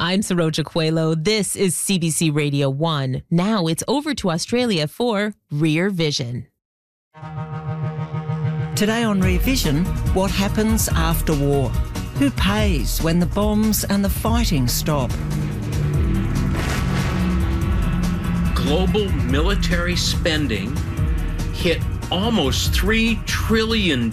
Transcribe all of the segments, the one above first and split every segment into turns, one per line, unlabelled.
I'm Saroja Coelho. This is CBC Radio 1. Now it's over to Australia for Rear Vision.
Today on Rear Vision, what happens after war? Who pays when the bombs and the fighting stop?
Global military spending hit almost $3 trillion in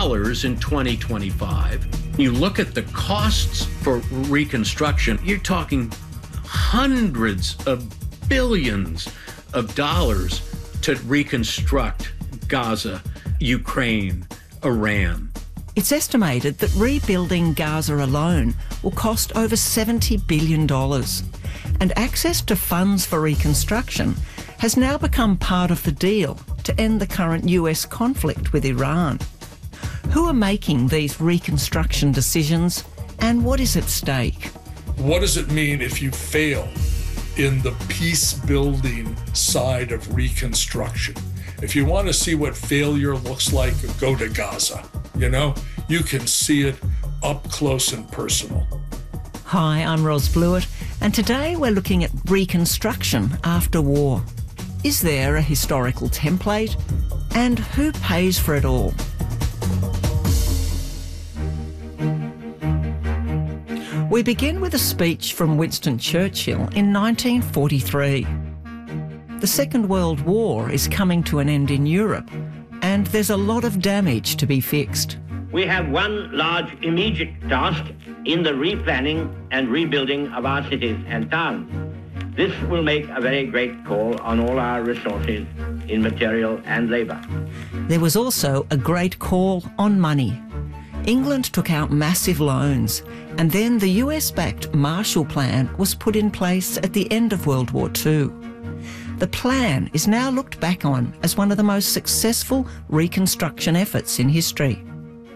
2025. You look at the costs for reconstruction, you're talking hundreds of billions of dollars to reconstruct Gaza, Ukraine, Iran.
It's estimated that rebuilding Gaza alone will cost over $70 billion. And access to funds for reconstruction has now become part of the deal to end the current US conflict with Iran. Who are making these reconstruction decisions and what is at stake?
What does it mean if you fail in the peace-building side of reconstruction? If you want to see what failure looks like, go to Gaza. You can see it up close and personal.
Hi, I'm Ros Blewett, and today we're looking at reconstruction after war. Is there a historical template? And who pays for it all? We begin with a speech from Winston Churchill in 1943. The Second World War is coming to an end in Europe, and there's a lot of damage to be fixed.
We have one large immediate task in the replanning and rebuilding of our cities and towns. This will make a very great call on all our resources in material and labour.
There was also a great call on money. England took out massive loans, and then the US-backed Marshall Plan was put in place at the end of World War II. The plan is now looked back on as one of the most successful reconstruction efforts in history.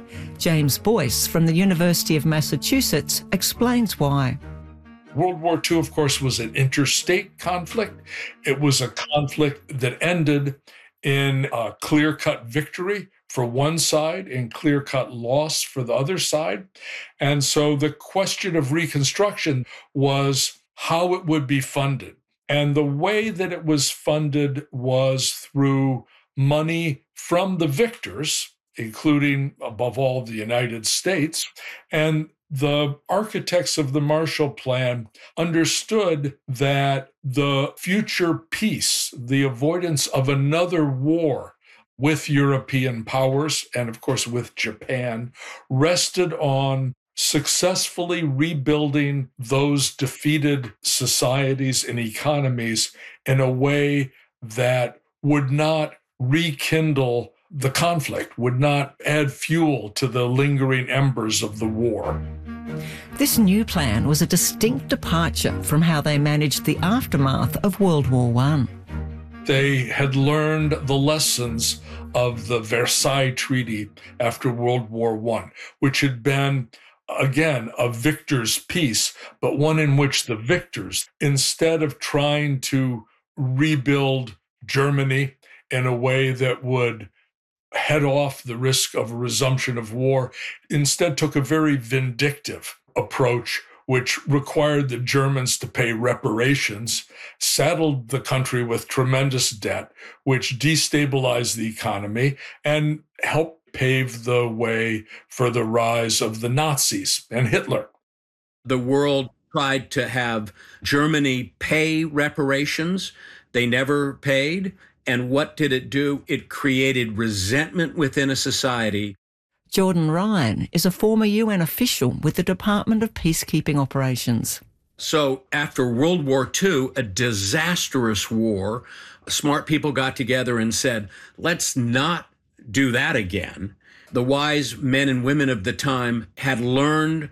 James Boyce from the University of Massachusetts explains why.
World War II, of course, was an interstate conflict. It was a conflict that ended in a clear-cut victory for one side and clear-cut loss for the other side. And so the question of reconstruction was how it would be funded. And the way that it was funded was through money from the victors, including, above all, the United States. And the architects of the Marshall Plan understood that the future peace, the avoidance of another war with European powers, and of course with Japan, rested on successfully rebuilding those defeated societies and economies in a way that would not rekindle the conflict, would not add fuel to the lingering embers of the war.
This new plan was a distinct departure from how they managed the aftermath of World War I.
They had learned the lessons of the Versailles Treaty after World War I, which had been, again, a victor's peace, but one in which the victors, instead of trying to rebuild Germany in a way that would head off the risk of a resumption of war, instead took a very vindictive approach, which required the Germans to pay reparations, saddled the country with tremendous debt, which destabilized the economy and helped pave the way for the rise of the Nazis and Hitler.
The world tried to have Germany pay reparations. They never paid. And what did it do? It created resentment within a society.
Jordan Ryan is a former UN official with the Department of Peacekeeping Operations.
So after World War II, a disastrous war, smart people got together and said, let's not do that again. The wise men and women of the time had learned